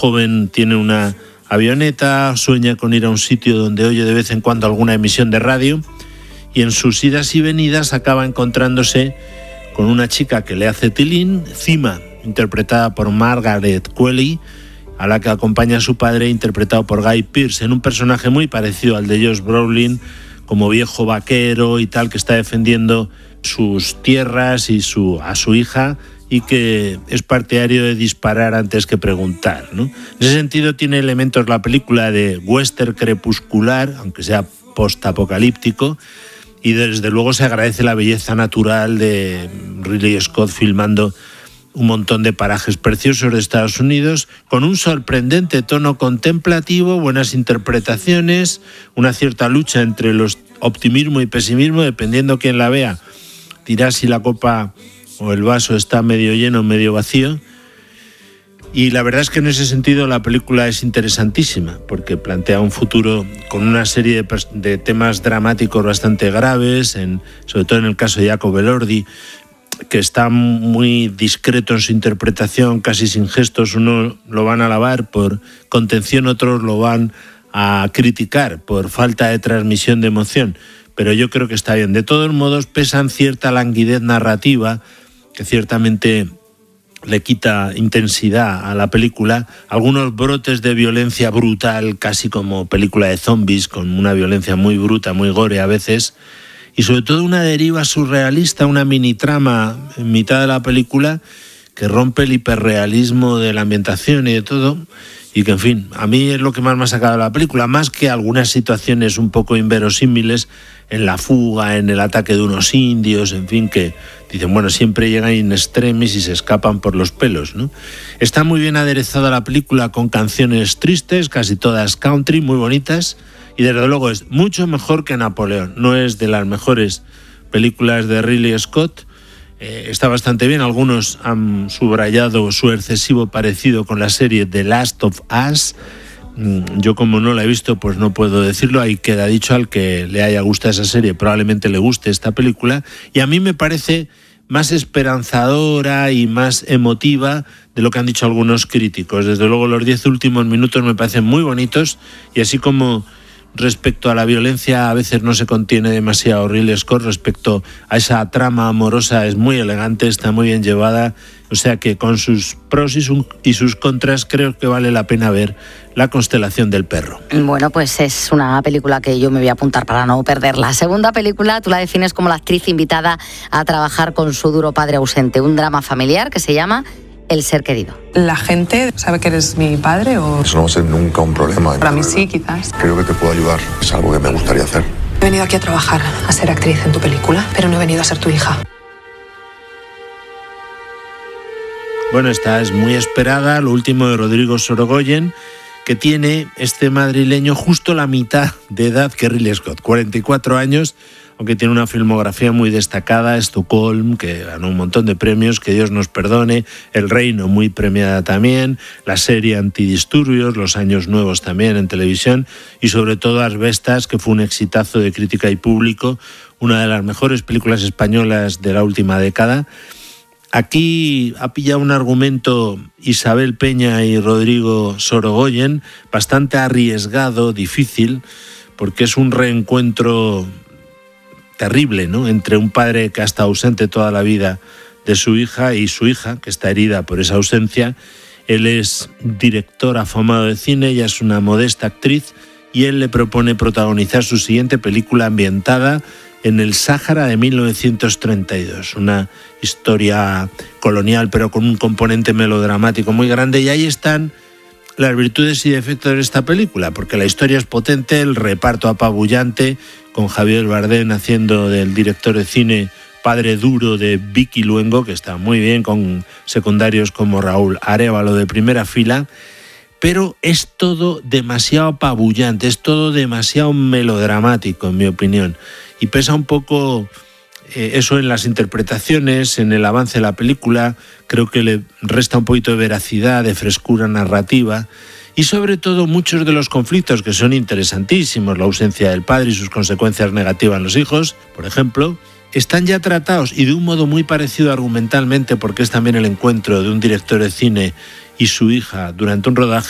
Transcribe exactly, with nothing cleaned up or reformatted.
joven tiene una avioneta, sueña con ir a un sitio donde oye de vez en cuando alguna emisión de radio, y en sus idas y venidas acaba encontrándose con una chica que le hace tilín, Cima, interpretada por Margaret Qualley, a la que acompaña a su padre, interpretado por Guy Pearce, en un personaje muy parecido al de Josh Brolin, como viejo vaquero y tal, que está defendiendo sus tierras y su, a su hija, y que es partidario de disparar antes que preguntar, ¿no? En ese sentido tiene elementos la película de western crepuscular, aunque sea postapocalíptico, y desde luego se agradece la belleza natural de Ridley Scott filmando un montón de parajes preciosos de Estados Unidos, con un sorprendente tono contemplativo, buenas interpretaciones, una cierta lucha entre los optimismo y pesimismo, dependiendo quién la vea, dirá si la copa o el vaso está medio lleno o medio vacío. Y la verdad es que en ese sentido la película es interesantísima, porque plantea un futuro con una serie de, de temas dramáticos bastante graves, en, sobre todo en el caso de Jacob Elordi, que está muy discreto en su interpretación, casi sin gestos. Unos lo van a alabar por contención, otros lo van a criticar por falta de transmisión de emoción, pero yo creo que está bien. De todos modos, pesan cierta languidez narrativa que ciertamente le quita intensidad a la película, algunos brotes de violencia brutal, casi como película de zombies, con una violencia muy bruta, muy gore a veces, y sobre todo una deriva surrealista, una mini trama en mitad de la película que rompe el hiperrealismo de la ambientación y de todo, y que, en fin, a mí es lo que más me ha sacado de la película, más que algunas situaciones un poco inverosímiles en la fuga, en el ataque de unos indios, en fin, que dicen, bueno, siempre llegan in extremis y se escapan por los pelos, ¿no? Está muy bien aderezada la película con canciones tristes, casi todas country, muy bonitas, y desde luego es mucho mejor que Napoleón. No es de las mejores películas de Ridley Scott, eh, está bastante bien. Algunos han subrayado su excesivo parecido con la serie The Last of Us. Yo, como no la he visto, pues no puedo decirlo. Ahí queda dicho, al que le haya gustado esa serie probablemente le guste esta película, y a mí me parece más esperanzadora y más emotiva de lo que han dicho algunos críticos. Desde luego los diez últimos minutos me parecen muy bonitos, y así como respecto a la violencia a veces no se contiene demasiado Ridley Scott, respecto a esa trama amorosa es muy elegante, está muy bien llevada, o sea que con sus pros y, su, y sus contras creo que vale la pena ver La constelación del perro. Bueno, pues es una película que yo me voy a apuntar para no perderla. La segunda película tú la defines como la actriz invitada a trabajar con su duro padre ausente, un drama familiar que se llama El ser querido. ¿La gente sabe que eres mi padre o...? Eso no va a ser nunca un problema. Para mí sí, quizás. Creo que te puedo ayudar. Es algo que me gustaría hacer. He venido aquí a trabajar, a ser actriz en tu película, pero no he venido a ser tu hija. Bueno, esta es muy esperada, lo último de Rodrigo Sorogoyen, que tiene este madrileño justo la mitad de edad que Ridley Scott, cuarenta y cuatro años, aunque tiene una filmografía muy destacada, Estocolm, que ganó un montón de premios, que Dios nos perdone, El Reino, muy premiada también, la serie Antidisturbios, Los Años Nuevos también en televisión, y sobre todo Asbestas, que fue un exitazo de crítica y público, una de las mejores películas españolas de la última década. Aquí ha pillado un argumento Isabel Peña y Rodrigo Sorogoyen bastante arriesgado, difícil, porque es un reencuentro terrible, ¿no?, entre un padre que ha estado ausente toda la vida de su hija y su hija, que está herida por esa ausencia. Él es director afamado de cine, ella es una modesta actriz, y él le propone protagonizar su siguiente película ambientada en el Sáhara de mil novecientos treinta y dos, una historia colonial pero con un componente melodramático muy grande, y ahí están las virtudes y defectos de esta película, porque la historia es potente, el reparto apabullante, con Javier Bardem haciendo del director de cine padre duro de Vicky Luengo, que está muy bien, con secundarios como Raúl Arévalo de primera fila, pero es todo demasiado apabullante, es todo demasiado melodramático, en mi opinión, y pesa un poco eh, eso en las interpretaciones, en el avance de la película. Creo que le resta un poquito de veracidad, de frescura narrativa, y sobre todo muchos de los conflictos que son interesantísimos, la ausencia del padre y sus consecuencias negativas en los hijos, por ejemplo, están ya tratados, y de un modo muy parecido argumentalmente, porque es también el encuentro de un director de cine y su hija durante un rodaje,